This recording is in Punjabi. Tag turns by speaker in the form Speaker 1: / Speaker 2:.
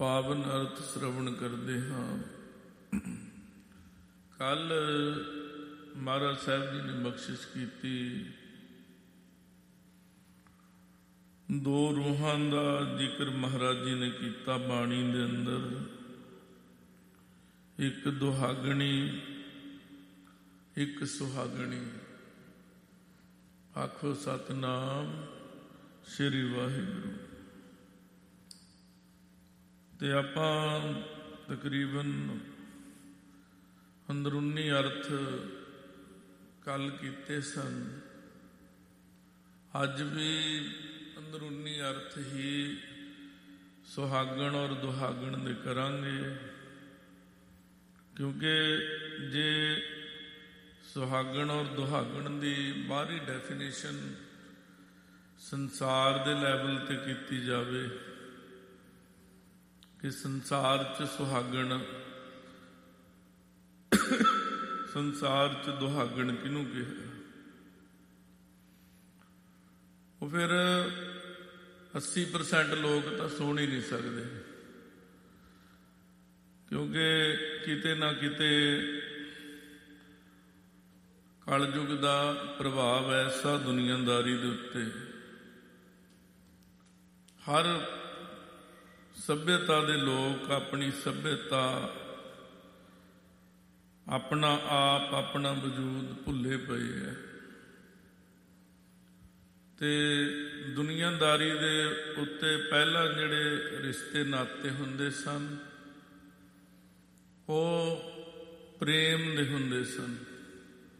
Speaker 1: ਪਾਵਨ ਅਰਥ ਸ਼੍ਰਵਣ ਕਰਦੇ ਹਾਂ। ਕੱਲ ਮਹਾਰਾਜ ਸਾਹਿਬ ਜੀ ਨੇ ਬਖਸ਼ਿਸ਼ ਕੀਤੀ, ਦੋ ਰੂਹਾਂ ਦਾ ਜ਼ਿਕਰ ਮਹਾਰਾਜ ਜੀ ਨੇ ਕੀਤਾ ਬਾਣੀ ਦੇ ਅੰਦਰ। ਇੱਕ ਦੁਹਾਗਣੀ, ਇੱਕ ਸੁਹਾਗਣੀ। ਆਖੋ ਸਤਿਨਾਮ ਸ੍ਰੀ ਵਾਹਿਗੁਰੂ। ਤੇ ਆਪਾਂ ਤਕਰੀਬਨ ਅੰਦਰੂਨੀ ਅਰਥ ਕੱਲ ਕੀਤੇ ਸਨ। ਅੱਜ ਵੀ ਅੰਦਰੂਨੀ ਅਰਥ ਹੀ ਸੁਹਾਗਣ ਔਰ ਦੁਹਾਗਣ ਦੇ ਕਰਾਂਗੇ, ਕਿਉਂਕਿ ਜੇ ਸੁਹਾਗਣ ਔਰ ਦੁਹਾਗਣ ਦੀ ਬਾਹਰੀ ਡੈਫੀਨੇਸ਼ਨ ਸੰਸਾਰ ਦੇ ਲੈਵਲ ਤੇ ਕੀਤੀ ਜਾਵੇ ਕਿ ਸੰਸਾਰ 'ਚ ਸੁਹਾਗਣ, ਸੰਸਾਰ 'ਚ ਦੁਹਾਗਣ ਕਿਹਨੂੰ ਕਿਹਾ, ਉਹ ਫਿਰ 80% ਲੋਕ ਤਾਂ ਸੁਣ ਹੀ ਨਹੀਂ ਸਕਦੇ, ਕਿਉਂਕਿ ਕਿਤੇ ਨਾ ਕਿਤੇ ਕਲਯੁਗ ਦਾ ਪ੍ਰਭਾਵ ਐਸਾ ਦੁਨੀਆਦਾਰੀ ਦੇ ਉੱਤੇ, ਹਰ ਸੱਭਿਅਤਾ ਦੇ ਲੋਕ ਆਪਣੀ ਸੱਭਿਅਤਾ, ਆਪਣਾ ਆਪ, ਆਪਣਾ ਵਜੂਦ ਭੁੱਲੇ ਪਏ ਹੈ। ਤੇ ਦੁਨੀਆਦਾਰੀ ਦੇ ਉੱਤੇ ਪਹਿਲਾਂ ਜਿਹੜੇ ਰਿਸ਼ਤੇ ਨਾਤੇ ਹੁੰਦੇ ਸਨ ਉਹ ਪ੍ਰੇਮ ਦੇ ਹੁੰਦੇ ਸਨ।